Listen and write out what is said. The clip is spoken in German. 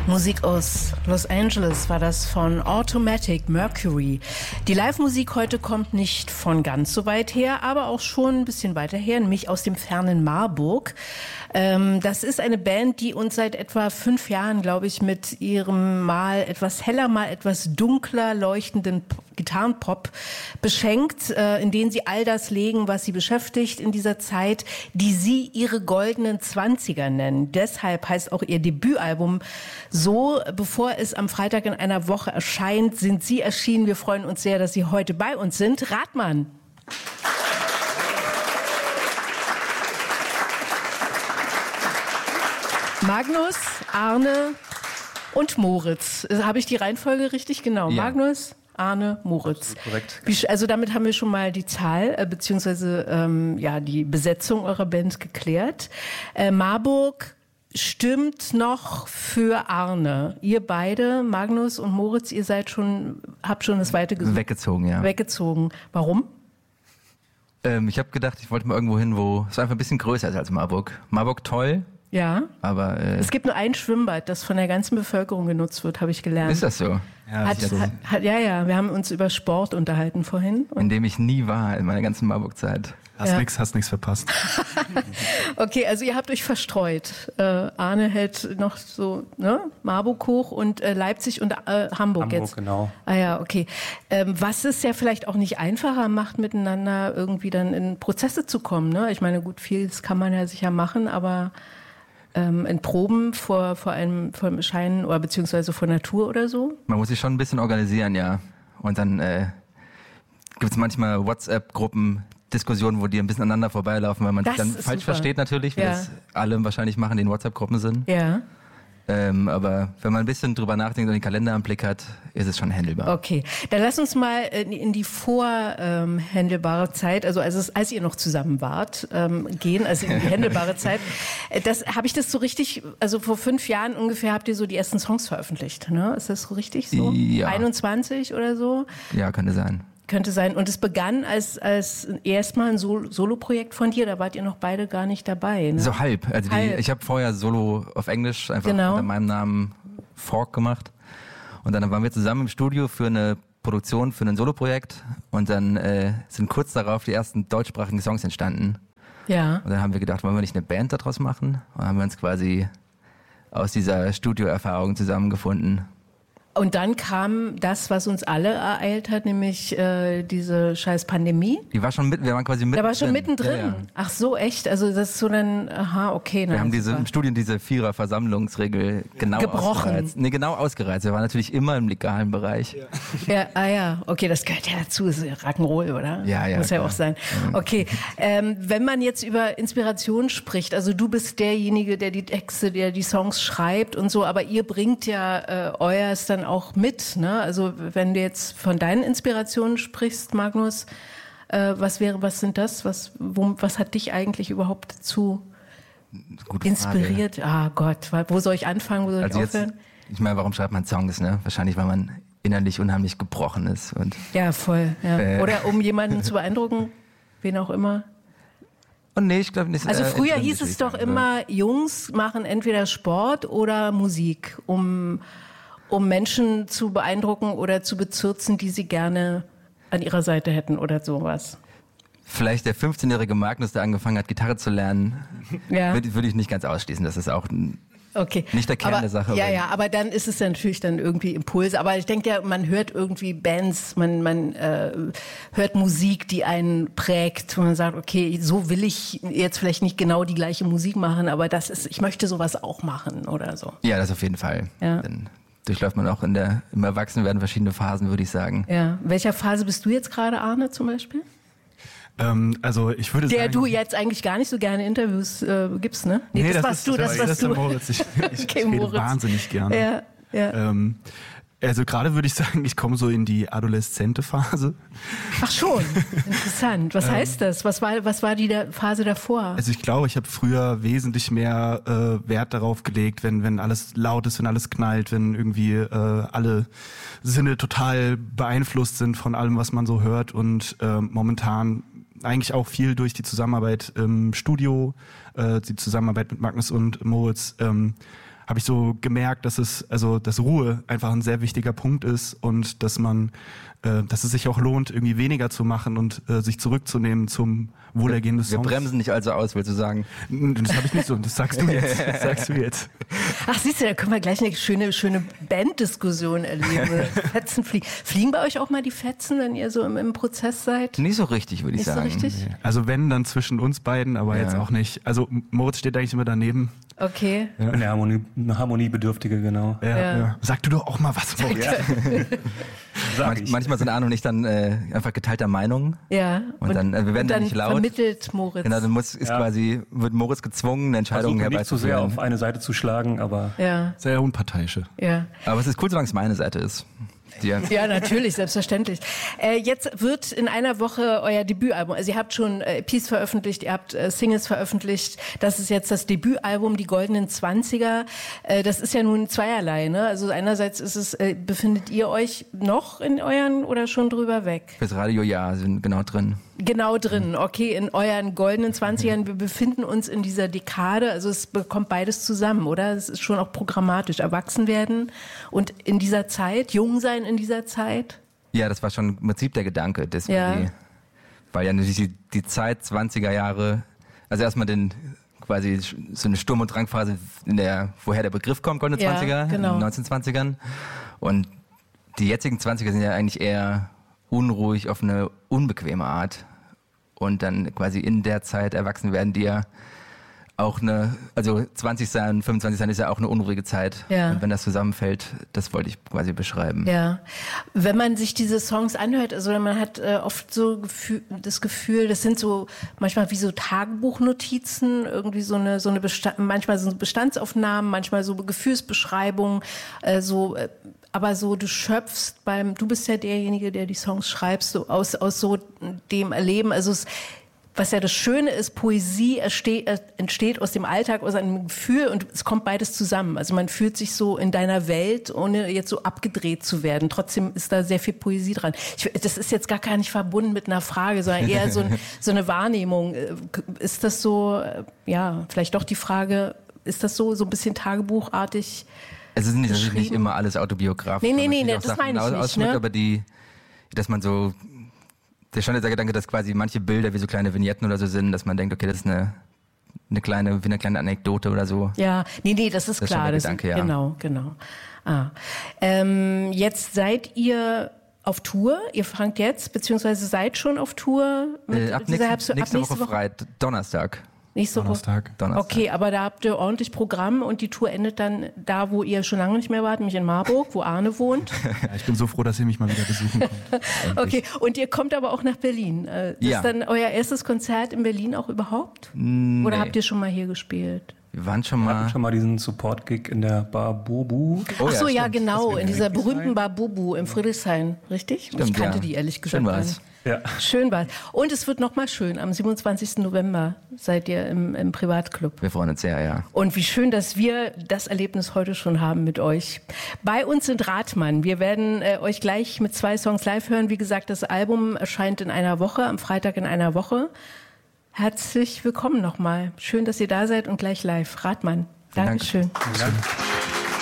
Musik aus Los Angeles war das von Automatic Mercury. Die Live-Musik heute kommt nicht von ganz so weit her, aber auch schon ein bisschen weiter her, nämlich aus dem fernen Marburg. Das ist eine Band, die uns seit etwa 5 Jahren, glaube ich, mit ihrem mal etwas heller, mal etwas dunkler leuchtenden Gitarrenpop beschenkt, in denen sie all das legen, was sie beschäftigt in dieser Zeit, die sie ihre goldenen 20er nennen. Deshalb heißt auch ihr Debütalbum so. Bevor es am Freitag in einer Woche erscheint, sind sie erschienen. Wir freuen uns sehr, dass sie heute bei uns sind. Rathmann. Magnus, Arne und Moritz. Habe ich die Reihenfolge richtig? Genau. Ja. Magnus, Arne, Moritz. Korrekt. Also damit haben wir schon mal die Zahl beziehungsweise die Besetzung eurer Band geklärt. Marburg stimmt noch für Arne. Ihr beide, Magnus und Moritz, ihr habt schon das Weite gesucht. Weggezogen, ja. Weggezogen. Warum? Ich habe gedacht, ich wollte mal irgendwo hin, wo es einfach ein bisschen größer ist als Marburg. Marburg toll. Ja, aber es gibt nur ein Schwimmbad, das von der ganzen Bevölkerung genutzt wird, habe ich gelernt. Ist das so? Ja, wir haben uns über Sport unterhalten vorhin. In dem ich nie war in meiner ganzen Marburg-Zeit. Hast nichts verpasst. Okay, also ihr habt euch verstreut. Arne hält noch so Marburg hoch und Leipzig und Hamburg jetzt. Genau. Ah ja, okay. Was es ja vielleicht auch nicht einfacher macht, miteinander irgendwie dann in Prozesse zu kommen. Ne? Ich meine, gut, vieles kann man ja sicher machen, aber in Proben vor einem Erscheinen oder beziehungsweise vor Natur oder so? Man muss sich schon ein bisschen organisieren, ja. Und dann gibt es manchmal WhatsApp-Gruppen, Diskussionen, wo die ein bisschen aneinander vorbeilaufen, weil man sich dann falsch versteht natürlich, wie das alle wahrscheinlich machen, die in WhatsApp-Gruppen sind. Ja. Aber wenn man ein bisschen drüber nachdenkt und den Kalender im Blick hat, ist es schon handelbar. Okay, dann lass uns mal in die vorhandelbare Zeit, also als ihr noch zusammen wart, gehen, also in die handelbare Zeit. Habe ich das so richtig, also vor 5 Jahren ungefähr habt ihr so die ersten Songs veröffentlicht, ne? Ist das so richtig so? Ja. 21 oder so? Ja, könnte sein. Könnte sein. Und es begann als erstmal ein Solo-Projekt von dir. Da wart ihr noch beide gar nicht dabei. Ne? So halb. Also ich habe vorher Solo auf Englisch einfach unter meinem Namen Fork gemacht. Und dann waren wir zusammen im Studio für eine Produktion, für ein Solo-Projekt. Und dann sind kurz darauf die ersten deutschsprachigen Songs entstanden. Ja. Und dann haben wir gedacht, wollen wir nicht eine Band daraus machen? Und dann haben wir uns quasi aus dieser Studioerfahrung zusammengefunden. Und dann kam das, was uns alle ereilt hat, nämlich diese scheiß Pandemie. Wir waren quasi mittendrin. Da war schon mittendrin. Ja. Ach so, echt? Also das ist so dann, okay. Wir haben im Studium diese 4er-Versammlungsregel genau ausgereizt. Genau ausgereizt. Wir waren natürlich immer im legalen Bereich. Ja, okay, das gehört ja dazu. Das ist ja Rock'n'Roll, oder? Ja. Muss ja auch sein. Okay, wenn man jetzt über Inspiration spricht, also du bist derjenige, der die Texte, der die Songs schreibt und so, aber ihr bringt ja euers dann auch mit, ne? Also wenn du jetzt von deinen Inspirationen sprichst, Magnus, was sind das? Was hat dich eigentlich überhaupt dazu inspiriert? Frage. Ah Gott, wo soll ich anfangen, wo soll ich aufhören? Ich meine, warum schreibt man Songs, ne? Wahrscheinlich, weil man innerlich unheimlich gebrochen ist. Und ja, voll. Ja. Oder um jemanden zu beeindrucken, wen auch immer. Und nee, ich glaube nicht. Also früher hieß es doch immer, Jungs machen entweder Sport oder Musik, um Menschen zu beeindrucken oder zu bezirzen, die sie gerne an ihrer Seite hätten oder sowas. Vielleicht der 15-jährige Magnus, der angefangen hat, Gitarre zu lernen, würde ich nicht ganz ausschließen. Das ist auch nicht der Kern der Sache. Ja, aber dann ist es natürlich dann irgendwie Impuls. Aber ich denke ja, man hört irgendwie Bands, man hört Musik, die einen prägt. Und man sagt, okay, so will ich jetzt vielleicht nicht genau die gleiche Musik machen, aber ich möchte sowas auch machen oder so. Ja, das auf jeden Fall. Ja. Dann durchläuft man auch im Erwachsenwerden verschiedene Phasen, würde ich sagen. Ja. In welcher Phase bist du jetzt gerade, Arne, zum Beispiel? Also ich würde sagen... Der du jetzt eigentlich gar nicht so gerne Interviews gibst, ne? Nee, das warst du. Das ist Moritz. Ich rede wahnsinnig gerne. Ja. Also gerade würde ich sagen, ich komme so in die adoleszente Phase. Ach schon, interessant. Was heißt das? Was war die Phase davor? Also ich glaube, ich habe früher wesentlich mehr Wert darauf gelegt, wenn alles laut ist, wenn alles knallt, wenn irgendwie alle Sinne total beeinflusst sind von allem, was man so hört. Und momentan eigentlich auch viel durch die Zusammenarbeit im Studio, die Zusammenarbeit mit Magnus und Moritz, habe ich so gemerkt, dass Ruhe einfach ein sehr wichtiger Punkt ist und dass es sich auch lohnt, irgendwie weniger zu machen und sich zurückzunehmen zum Wohlergehen des Songs. Wir bremsen nicht also aus, willst du sagen? Das habe ich nicht so, das sagst du jetzt. Ach, siehst du, da können wir gleich eine schöne Banddiskussion erleben. Fetzen fliegen. Fliegen bei euch auch mal die Fetzen, wenn ihr so im Prozess seid? Nicht so richtig, würde ich sagen. Nicht so richtig? Nee. Also wenn, dann zwischen uns beiden, aber jetzt auch nicht. Also Moritz steht eigentlich immer daneben. Okay. Ja, eine Harmoniebedürftige, genau. Ja. Sag du doch auch mal was, Moritz. Ja. Manchmal sind Arno und ich dann einfach geteilter Meinung. Ja. Und dann, wir werden dann nicht laut. Vermittelt Moritz. Genau, dann wird Moritz gezwungen, eine Entscheidung herbeizuführen. Nicht zu sehr auf eine Seite zu schlagen, aber sehr unparteiische. Ja. Aber es ist cool, solange es meine Seite ist. Ja, natürlich, selbstverständlich. Jetzt wird in einer Woche euer Debütalbum, also ihr habt schon EPs veröffentlicht, ihr habt Singles veröffentlicht, das ist jetzt das Debütalbum, die Goldenen 20er. Das ist ja nun zweierlei, ne? Also einerseits ist es, befindet ihr euch noch in euren oder schon drüber weg? Fürs Radio sind genau drin. Genau drin, okay, in euren goldenen 20ern. Wir befinden uns in dieser Dekade, also es bekommt beides zusammen, oder? Es ist schon auch programmatisch, erwachsen werden und in dieser Zeit, jung sein in dieser Zeit. Ja, das war schon im Prinzip der Gedanke, weil ja natürlich die Zeit 20er Jahre, also erstmal quasi so eine Sturm- und Drangphase, woher der Begriff kommt, goldene 20er, genau. In den 1920ern. Und die jetzigen 20er sind ja eigentlich eher unruhig auf eine unbequeme Art und dann quasi in der Zeit erwachsen werden, die ja auch 20 sein, 25 sein ist ja auch eine unruhige Zeit. Ja. Und wenn das zusammenfällt, das wollte ich quasi beschreiben. Ja, wenn man sich diese Songs anhört, also man hat oft so das Gefühl, das sind so manchmal wie so Tagebuchnotizen, irgendwie manchmal so Bestandsaufnahmen, manchmal so Gefühlsbeschreibungen, aber so du schöpfst du bist ja derjenige, der die Songs schreibst, so aus so dem Erleben, also was ja das Schöne ist, Poesie entsteht aus dem Alltag, aus einem Gefühl und es kommt beides zusammen. Also man fühlt sich so in deiner Welt, ohne jetzt so abgedreht zu werden. Trotzdem ist da sehr viel Poesie dran. Das ist jetzt gar nicht verbunden mit einer Frage, sondern eher so eine Wahrnehmung. Ist das so, vielleicht doch die Frage, ist das so ein bisschen tagebuchartig? Es ist nicht immer alles autobiografisch. Nee, das meine ich nicht. Ne? Aber dass man so, der schon der Gedanke, dass quasi manche Bilder wie so kleine Vignetten oder so sind, dass man denkt, okay, das ist eine kleine Anekdote oder so. Ja, das ist klar. Das ist der Gedanke, ja. Genau. Jetzt seid ihr auf Tour. Ihr fangt jetzt, beziehungsweise seid schon auf Tour. Ab nächste Woche frei, Donnerstag. Donnerstag. Okay, aber da habt ihr ordentlich Programm und die Tour endet dann da, wo ihr schon lange nicht mehr wart, nämlich in Marburg, wo Arne wohnt. Ja, ich bin so froh, dass ihr mich mal wieder besuchen kommt. Okay, und ihr kommt aber auch nach Berlin. Ist dann euer erstes Konzert in Berlin auch überhaupt? Nee. Oder habt ihr schon mal hier gespielt? Wir hatten schon mal diesen Support-Gig in der Bar Bubu. Ach so, ja, genau, in dieser berühmten Bar Bubu im Friedrichshain, richtig? Stimmt, ich kannte die ehrlich gesagt gar nicht. Ja. Schön war's. Und es wird nochmal schön. Am 27. November seid ihr im Privatclub. Wir freuen uns sehr, ja. Und wie schön, dass wir das Erlebnis heute schon haben mit euch. Bei uns sind Rathmann. Wir werden euch gleich mit 2 Songs live hören. Wie gesagt, das Album erscheint in einer Woche, am Freitag in einer Woche. Herzlich willkommen nochmal. Schön, dass ihr da seid und gleich live. Rathmann. Dankeschön. Danke.